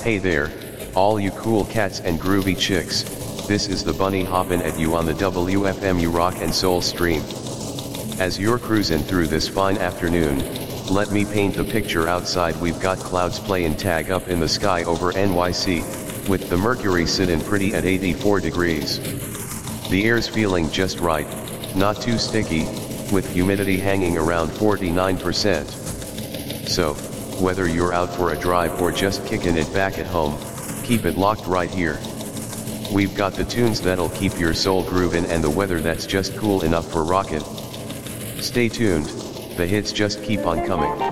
Hey there, all you cool cats and groovy chicks, this is the bunny hoppin' at you on the WFMU Rock and Soul stream. As you're cruising through this fine afternoon, let me paint the picture outside. We've got clouds playin' tag up in the sky over NYC, with the mercury sittin' pretty at 84 degrees. The air's feeling just right, not too sticky, with humidity hanging around 49%. So, whether you're out for a drive or just kicking it back at home, keep it locked right here. We've got the tunes that'll keep your soul groovin' and the weather that's just cool enough for rockin'. Stay tuned, the hits just keep on coming.